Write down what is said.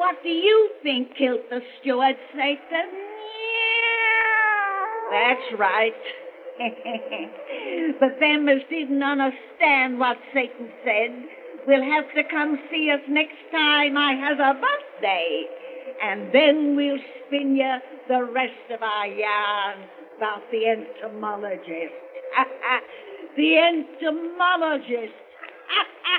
What do you think killed the steward, Satan? That's right. But them as didn't understand what Satan said will have to come see us next time I has a birthday. And then we'll spin you the rest of our yarn about the entomologist. The entomologist.